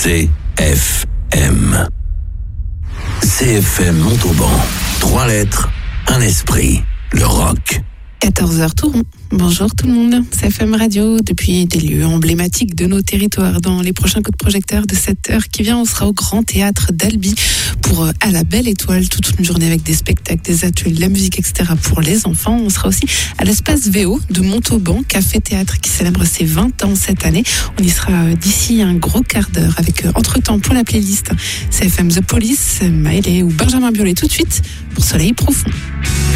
CFM. CFM Montauban. 3 lettres, un esprit. Le rock. 14h tout rond. Bonjour tout le monde, c'est FM Radio. Depuis des lieux emblématiques de nos territoires, dans les prochains coups de projecteur de cette heure qui vient, on sera au Grand Théâtre d'Albi pour À la Belle Étoile, toute une journée avec des spectacles, des ateliers, de la musique, etc. pour les enfants. On sera aussi à l'espace VO de Montauban, café-théâtre qui célèbre ses 20 ans cette année. On y sera d'ici un gros quart d'heure avec entre-temps pour la playlist CFM The Police, Maëlé ou Benjamin Biolay tout de suite pour Soleil Profond.